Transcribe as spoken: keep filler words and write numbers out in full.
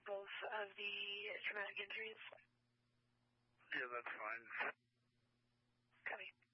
both of the traumatic injuries? Yeah, that's fine. Copy.